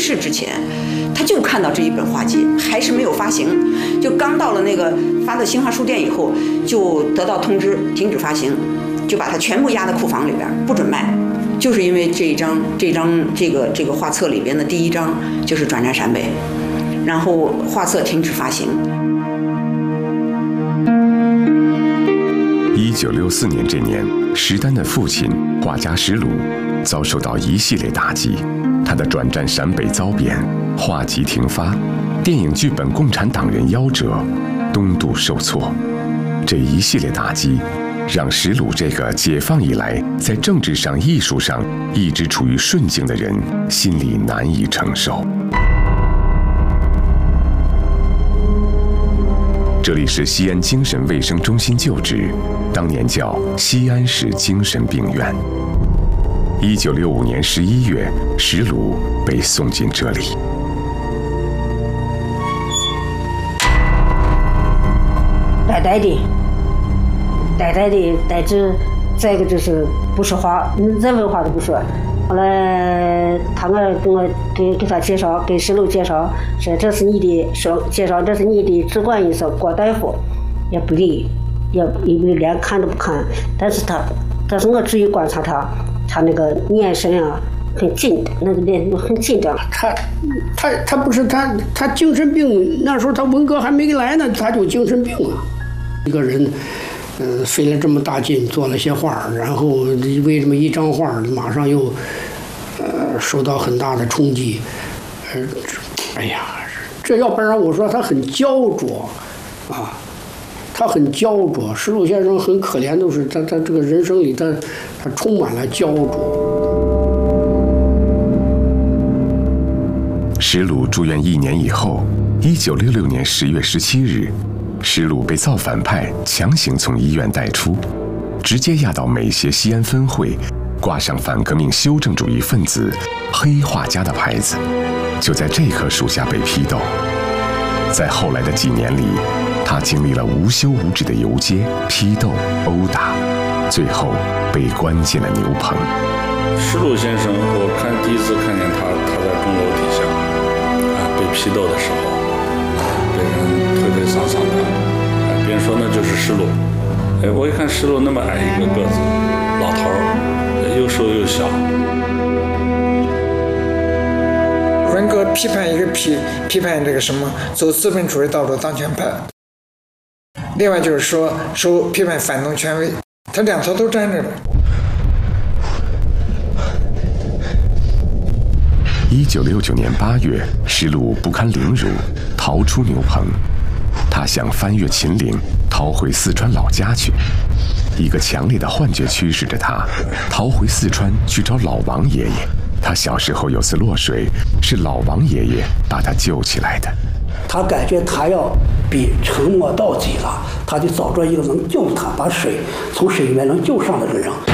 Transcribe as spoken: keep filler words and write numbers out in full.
世之前，他就看到这一本画集，还是没有发行，就刚到了那个发到新华书店以后，就得到通知停止发行，就把它全部压在库房里边，不准卖。就是因为这一张这张这个这个画册里边的第一张就是转战陕北，然后画册停止发行。 一九六四年这年，石丹的父亲画家石鲁遭受到一系列打击，他的转战陕北遭贬，画集停发，电影剧本《共产党人夭折》东渡受挫。这一系列打击让石鲁这个解放以来在政治上、艺术上一直处于顺境的人心里难以承受。这里是西安精神卫生中心旧址，当年叫西安市精神病院。一九六五年十一月，石鲁被送进这里。 呆呆的，呆呆的，呆着。再一个就是不说话，任何话都不说。后来他们跟我给给他介绍，给石鲁介绍，说这是你的，说介绍这是你的主管医生郭大夫，也不理，也也连看都不看。但是他，但是我注意观察他，他那个眼神啊，很紧，那个脸很紧张。 他他他不是他他精神病，那时候他文革还没来呢，他就精神病了。一个人。嗯，费了这么大劲做了些画，然后为这么一张画，马上又呃受到很大的冲击。呃，哎呀，这要不然我说他很焦灼啊，他很焦灼。石鲁先生很可怜，都是他他这个人生里他他充满了焦灼。 石鲁住院一年以后，一九六六年十月十七日。石鲁被造反派强行从医院带出，直接押到美协西安分会，挂上反革命修正主义分子、黑画家的牌子，就在这棵树下被批斗。在后来的几年里，他经历了无休无止的游街、批斗、殴打，最后被关进了牛棚。 石鲁先生，我看第一次看见他，他在钟楼底下啊被批斗的时候，被人推推搡搡的，别人说那就是石鲁。哎，我一看石鲁那么矮一个个子，老头儿，又瘦又小。 文革批判一个批批判这个什么走资本主义道路当权派，另外就是说说批判反动权威，他两头都沾着了。 一九六九年八月，石鲁不堪凌辱，逃出牛棚。他想翻越秦岭，逃回四川老家去。一个强烈的幻觉驱使着他，逃回四川去找老王爷爷。他小时候有次落水，是老王爷爷把他救起来的。 他感觉他要比沉没到底了，他就找着一个能救他，把水从水里面能救上来的人，